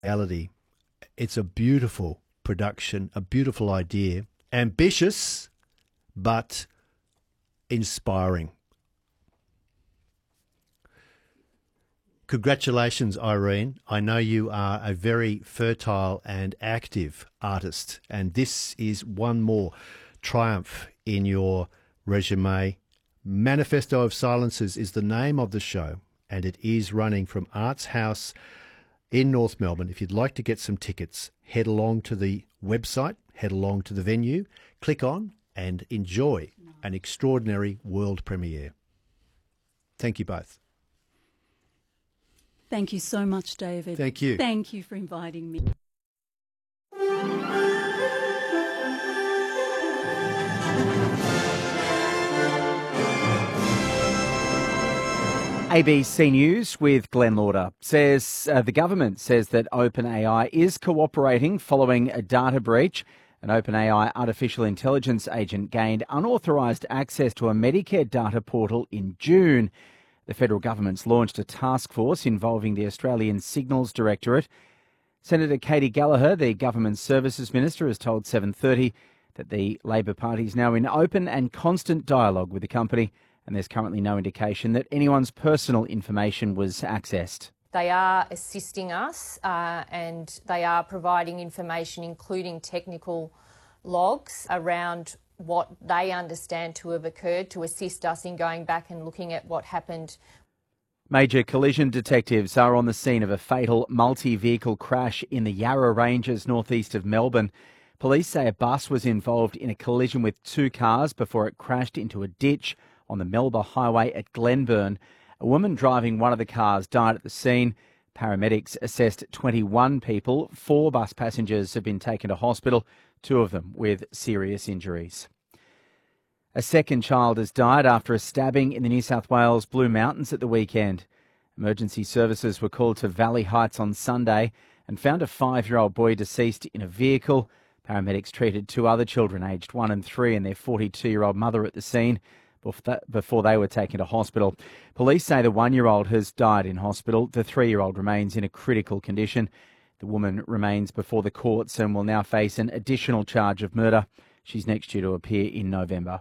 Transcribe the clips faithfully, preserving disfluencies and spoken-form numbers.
reality. It's a beautiful production, a beautiful idea, ambitious, but inspiring. Congratulations, Irene. I know you are a very fertile and active artist, and this is one more triumph in your resume. Manifesto of Silences is the name of the show, and it is running from Arts House in North Melbourne. If you'd like to get some tickets, head along to the website, head along to the venue, click on and enjoy an extraordinary world premiere. Thank you both. Thank you so much, David. Thank you. Thank you for inviting me. A B C News with Glenn Lauder says uh, the government says that OpenAI is cooperating following a data breach. An OpenAI artificial intelligence agent gained unauthorised access to a Medicare data portal in June. The federal government's launched a task force involving the Australian Signals Directorate. Senator Katie Gallagher, the Government Services Minister, has told seven thirty that the Labor Party is now in open and constant dialogue with the company, and there's currently no indication that anyone's personal information was accessed. They are assisting us uh, and they are providing information, including technical logs around what they understand to have occurred, to assist us in going back and looking at what happened. Major collision detectives are on the scene of a fatal multi-vehicle crash in the Yarra Ranges northeast of Melbourne. Police say a bus was involved in a collision with two cars before it crashed into a ditch on the Melba Highway at Glenburn. A woman driving one of the cars died at the scene. Paramedics assessed twenty-one people. Four bus passengers have been taken to hospital, two of them with serious injuries. A second child has died after a stabbing in the New South Wales Blue Mountains at the weekend. Emergency services were called to Valley Heights on Sunday and found a five-year-old boy deceased in a vehicle. Paramedics treated two other children aged one and three and their forty-two-year-old mother at the scene before they were taken to hospital. Police say the one-year-old has died in hospital. The three-year-old remains in a critical condition. The woman remains before the courts and will now face an additional charge of murder. She's next due to appear in November.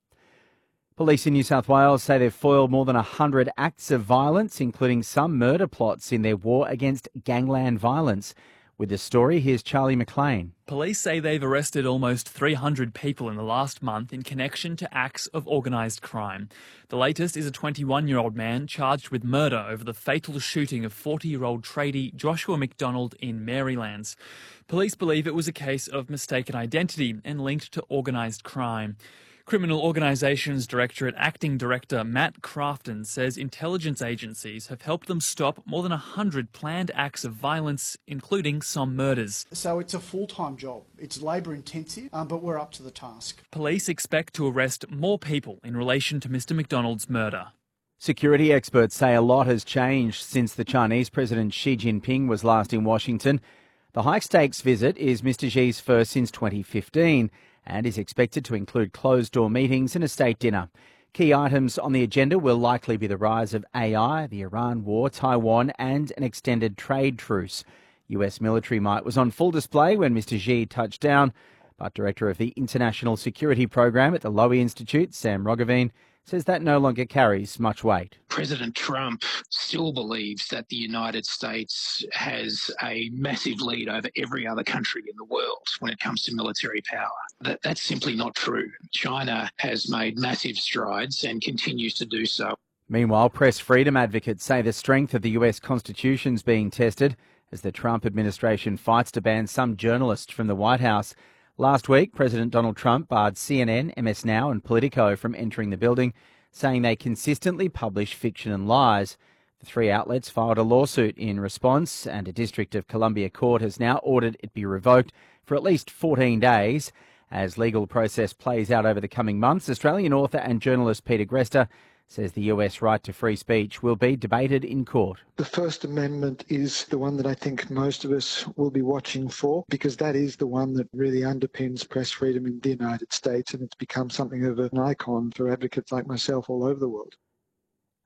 Police in New South Wales say they've foiled more than one hundred acts of violence, including some murder plots in their war against gangland violence. With the story, here's Charlie McLean. Police say they've arrested almost three hundred people in the last month in connection to acts of organised crime. The latest is a twenty-one-year-old man charged with murder over the fatal shooting of forty-year-old tradie Joshua McDonald in Marylands. Police believe it was a case of mistaken identity and linked to organised crime. Criminal Organisations Directorate Acting Director Matt Crafton says intelligence agencies have helped them stop more than one hundred planned acts of violence, including some murders. So it's a full-time job. It's labour intensive, um, but we're up to the task. Police expect to arrest more people in relation to Mr McDonald's murder. Security experts say a lot has changed since the Chinese President Xi Jinping was last in Washington. The high-stakes visit is Mr Xi's first since twenty fifteen. And is expected to include closed-door meetings and a state dinner. Key items on the agenda will likely be the rise of A I, the Iran war, Taiwan and an extended trade truce. U S military might was on full display when Mr Xi touched down, but Director of the International Security Program at the Lowy Institute, Sam Roggeveen, says that no longer carries much weight. President Trump still believes that the United States has a massive lead over every other country in the world when it comes to military power. That, that's simply not true. China has made massive strides and continues to do so. Meanwhile, press freedom advocates say the strength of the U S Constitution is being tested as the Trump administration fights to ban some journalists from the White House. Last week, President Donald Trump barred C N N, M S Now and Politico from entering the building, saying they consistently publish fiction and lies. The three outlets filed a lawsuit in response, and a District of Columbia court has now ordered it be revoked for at least fourteen days. As legal process plays out over the coming months, Australian author and journalist Peter Grester says the U S right to free speech will be debated in court. The First Amendment is the one that I think most of us will be watching for, because that is the one that really underpins press freedom in the United States, and it's become something of an icon for advocates like myself all over the world.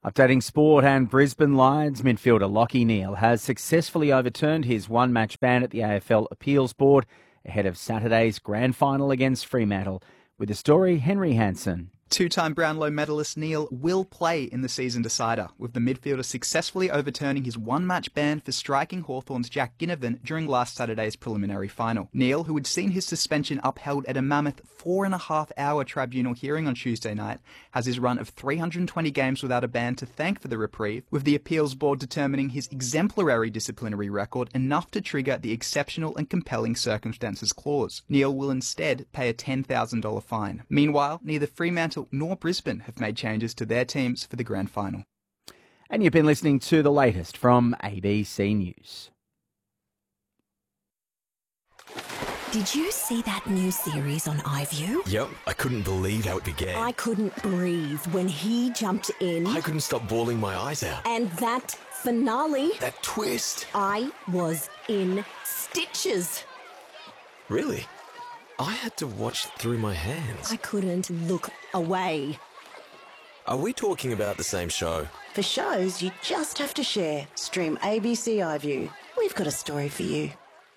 Updating sport, and Brisbane Lions midfielder Lachie Neale has successfully overturned his one-match ban at the A F L Appeals Board ahead of Saturday's grand final against Fremantle. With the story, Henry Hansen. Two-time Brownlow medalist Neale will play in the season decider, with the midfielder successfully overturning his one-match ban for striking Hawthorn's Jack Ginnivan during last Saturday's preliminary final. Neale, who had seen his suspension upheld at a mammoth four-and-a-half-hour tribunal hearing on Tuesday night, has his run of three hundred twenty games without a ban to thank for the reprieve, with the appeals board determining his exemplary disciplinary record enough to trigger the exceptional and compelling circumstances clause. Neale will instead pay a ten thousand dollars fine. Meanwhile, neither Fremantle nor Brisbane have made changes to their teams for the grand final. And you've been listening to the latest from A B C News. Did you see that new series on iView? Yep, I couldn't believe how it began. I couldn't breathe when he jumped in. I couldn't stop bawling my eyes out. And that finale. That twist. I was in stitches. Really? I had to watch through my hands. I couldn't look away. Are we talking about the same show? For shows you just have to share. Stream A B C iView. We've got a story for you.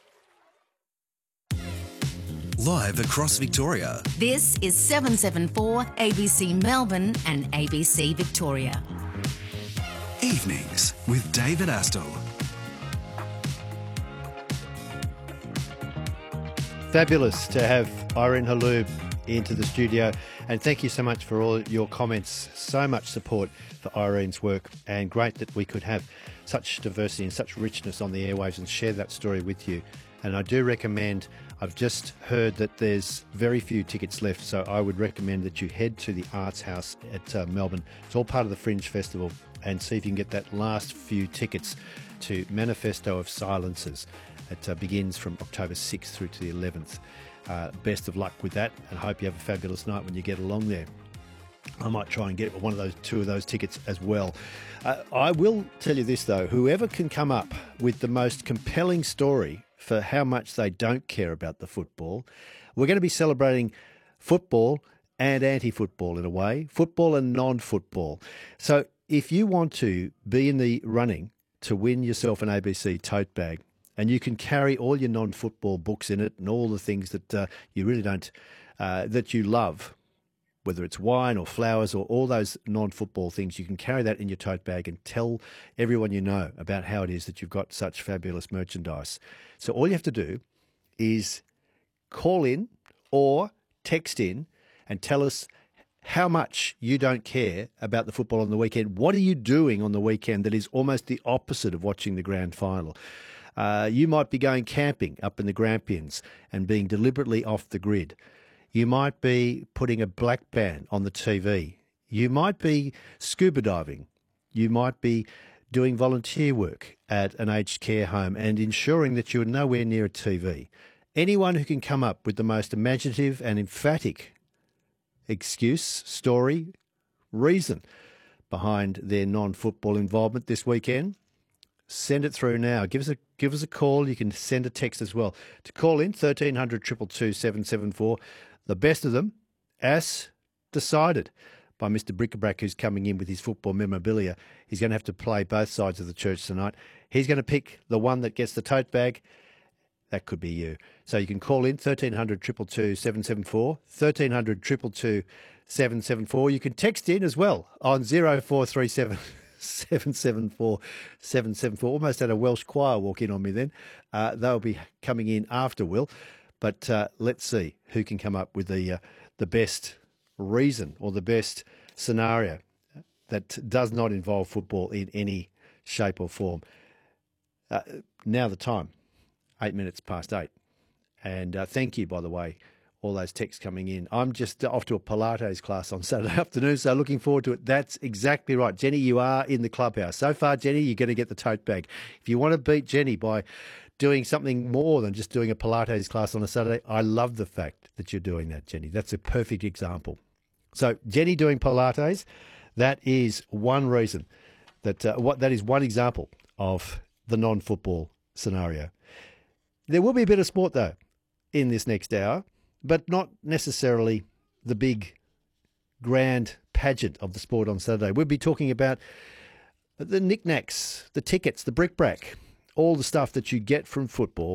Live across Victoria. This is seven seven four A B C Melbourne and A B C Victoria. Evenings with David Astle. Fabulous to have Irene Haloub into the studio, and thank you so much for all your comments. So much support for Irene's work, and great that we could have such diversity and such richness on the airwaves and share that story with you. And I do recommend, I've just heard that there's very few tickets left, so I would recommend that you head to the Arts House at uh, Melbourne. It's all part of the Fringe Festival, and see if you can get that last few tickets to Manifesto of Silences. It uh, begins from October sixth through to the eleventh. Uh, best of luck with that, and hope you have a fabulous night when you get along there. I might try and get one of those, two of those tickets as well. Uh, I will tell you this though, whoever can come up with the most compelling story for how much they don't care about the football, we're going to be celebrating football and anti-football in a way, football and non-football. So if you want to be in the running to win yourself an A B C tote bag, and you can carry all your non-football books in it and all the things that uh, you really don't, uh, that you love, whether it's wine or flowers or all those non-football things, you can carry that in your tote bag and tell everyone you know about how it is that you've got such fabulous merchandise. So all you have to do is call in or text in and tell us how much you don't care about the football on the weekend. What are you doing on the weekend that is almost the opposite of watching the grand final? Uh, you might be going camping up in the Grampians and being deliberately off the grid. You might be putting a black band on the T V. You might be scuba diving. You might be doing volunteer work at an aged care home and ensuring that you are nowhere near a T V. Anyone who can come up with the most imaginative and emphatic excuse, story, reason behind their non-football involvement this weekend, send it through now. Give us a give us a call. You can send a text as well. To call in, thirteen hundred, two two two, seven seven four. The best of them, as decided by Mister Brickabrack, who's coming in with his football memorabilia. He's going to have to play both sides of the church tonight. He's going to pick the one that gets the tote bag. That could be you. So you can call in, thirteen hundred, two two two, seven seven four, thirteen hundred, two two two, seven seven four. You can text in as well on zero four three seven seven seven four seven seven four. Almost had a Welsh choir walk in on me then. Uh, they'll be coming in after Will. But uh, let's see who can come up with the uh, the best reason or the best scenario that does not involve football in any shape or form. Uh, now the time, eight minutes past eight. And uh, thank you, by the way, all those texts coming in. I'm just off to a Pilates class on Saturday afternoon, so looking forward to it. That's exactly right. Jenny, you are in the clubhouse. So far, Jenny, you're going to get the tote bag. If you want to beat Jenny by doing something more than just doing a Pilates class on a Saturday, I love the fact that you're doing that, Jenny. That's a perfect example. So Jenny doing Pilates, that is one reason, that uh, what that is one example of the non-football scenario. There will be a bit of sport, though, in this next hour, but not necessarily the big, grand pageant of the sport on Saturday. We'll be talking about the knickknacks, the tickets, the bric-brac, all the stuff that you get from football